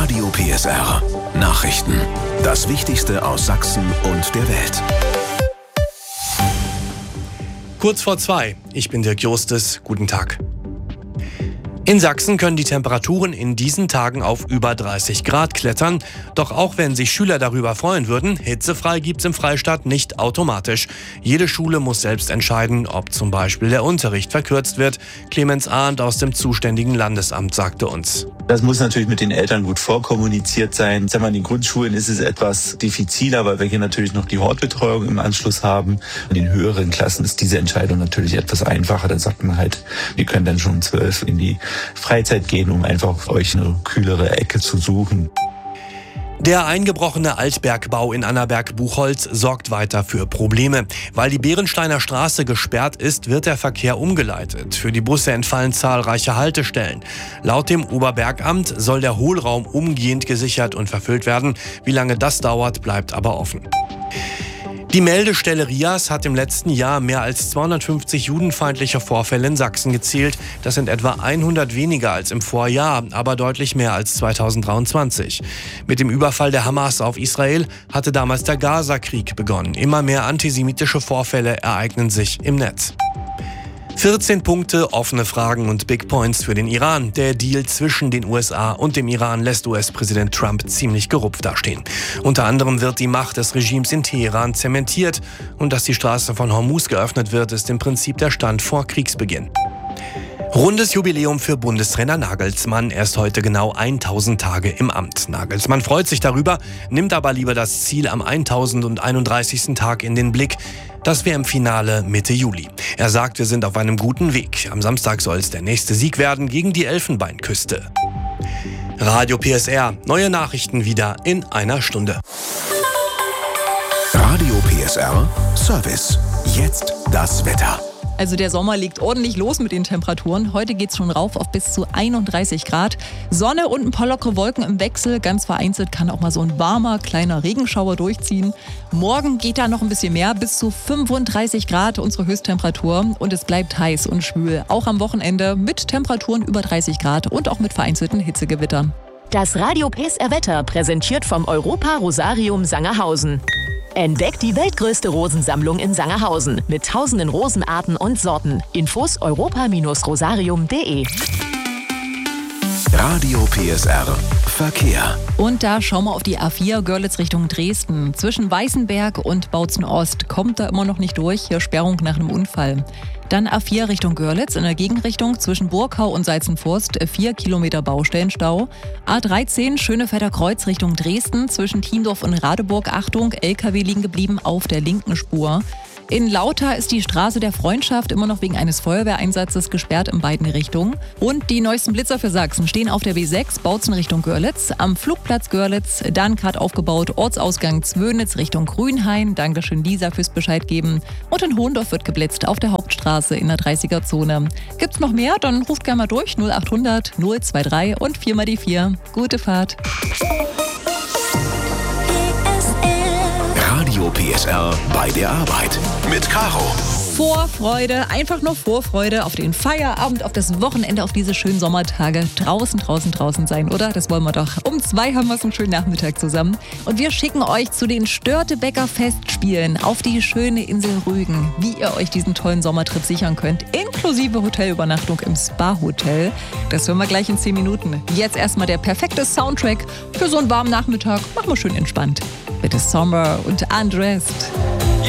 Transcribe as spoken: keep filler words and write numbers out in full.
Radio P S R. Nachrichten. Das Wichtigste aus Sachsen und der Welt. Kurz vor zwei. Ich bin Dirk Justus. Guten Tag. In Sachsen können die Temperaturen in diesen Tagen auf über dreißig Grad klettern. Doch auch wenn sich Schüler darüber freuen würden, hitzefrei gibt's im Freistaat nicht automatisch. Jede Schule muss selbst entscheiden, ob zum Beispiel der Unterricht verkürzt wird. Clemens Arndt aus dem zuständigen Landesamt sagte uns. Das muss natürlich mit den Eltern gut vorkommuniziert sein. Sagen wir, in den Grundschulen ist es etwas diffiziler, weil wir hier natürlich noch die Hortbetreuung im Anschluss haben. In den höheren Klassen ist diese Entscheidung natürlich etwas einfacher. Da sagt man halt, wir können dann schon um zwölf in die Freizeit gehen, um einfach für euch eine kühlere Ecke zu suchen. Der eingebrochene Altbergbau in Annaberg-Buchholz sorgt weiter für Probleme. Weil die Bärensteiner Straße gesperrt ist, wird der Verkehr umgeleitet. Für die Busse entfallen zahlreiche Haltestellen. Laut dem Oberbergamt soll der Hohlraum umgehend gesichert und verfüllt werden. Wie lange das dauert, bleibt aber offen. Die Meldestelle RIAS hat im letzten Jahr mehr als zweihundertfünfzig judenfeindliche Vorfälle in Sachsen gezählt. Das sind etwa hundert weniger als im Vorjahr, aber deutlich mehr als zweitausenddreiundzwanzig. Mit dem Überfall der Hamas auf Israel hatte damals der Gaza-Krieg begonnen. Immer mehr antisemitische Vorfälle ereignen sich im Netz. vierzehn Punkte, offene Fragen und Big Points für den Iran. Der Deal zwischen den U S A und dem Iran lässt U S-Präsident Trump ziemlich gerupft dastehen. Unter anderem wird die Macht des Regimes in Teheran zementiert. Und dass die Straße von Hormuz geöffnet wird, ist im Prinzip der Stand vor Kriegsbeginn. Rundes Jubiläum für Bundestrainer Nagelsmann. Er ist heute genau tausend Tage im Amt. Nagelsmann freut sich darüber, nimmt aber lieber das Ziel am tausendeinunddreißigsten Tag in den Blick. Das W M-Finale Mitte Juli. Er sagt, wir sind auf einem guten Weg. Am Samstag soll es der nächste Sieg werden gegen die Elfenbeinküste. Radio P S R. Neue Nachrichten wieder in einer Stunde. Radio P S R Service. Jetzt das Wetter. Also der Sommer legt ordentlich los mit den Temperaturen. Heute geht's schon rauf auf bis zu einunddreißig Grad. Sonne und ein paar lockere Wolken im Wechsel. Ganz vereinzelt kann auch mal so ein warmer, kleiner Regenschauer durchziehen. Morgen geht da noch ein bisschen mehr, bis zu fünfunddreißig Grad unsere Höchsttemperatur. Und es bleibt heiß und schwül. Auch am Wochenende mit Temperaturen über dreißig Grad und auch mit vereinzelten Hitzegewittern. Das Radio P S R Wetter präsentiert vom Europa Rosarium Sangerhausen. Entdeckt die weltgrößte Rosensammlung in Sangerhausen mit tausenden Rosenarten und Sorten. Infos europa Bindestrich rosarium punkt de. Radio P S R Verkehr. Und da schauen wir auf die A vier Görlitz Richtung Dresden. Zwischen Weißenberg und Bautzen Ost kommt da immer noch nicht durch. Hier Sperrung nach einem Unfall. Dann A vier Richtung Görlitz in der Gegenrichtung zwischen Burkau und Salzenforst vier Kilometer Baustellenstau. A dreizehn Schönefelder Kreuz Richtung Dresden zwischen Thiendorf und Radeburg. Achtung, L K W liegen geblieben auf der linken Spur. In Lauter ist die Straße der Freundschaft immer noch wegen eines Feuerwehreinsatzes gesperrt in beiden Richtungen. Und die neuesten Blitzer für Sachsen stehen auf der B sechs Bautzen Richtung Görlitz, am Flugplatz Görlitz, dann gerade aufgebaut Ortsausgang Zwönitz Richtung Grünhain. Dankeschön Lisa fürs Bescheid geben. Und in Hohendorf wird geblitzt auf der Hauptstraße in der dreißiger Zone. Gibt's noch mehr? Dann ruft gerne mal durch null achthundert null dreiundzwanzig und vier mal die vier. Gute Fahrt. Radio P S R bei der Arbeit mit Caro. Vorfreude, einfach nur Vorfreude auf den Feierabend, auf das Wochenende, auf diese schönen Sommertage. Draußen, draußen, draußen sein, oder? Das wollen wir doch. Um zwei haben wir es einen schönen Nachmittag zusammen. Und wir schicken euch zu den Störtebeker Festspielen auf die schöne Insel Rügen. Wie ihr euch diesen tollen Sommertrip sichern könnt, inklusive Hotelübernachtung im Spa-Hotel. Das hören wir gleich in zehn Minuten. Jetzt erstmal der perfekte Soundtrack für so einen warmen Nachmittag. Machen wir schön entspannt. Bitte Sommer und Undressed.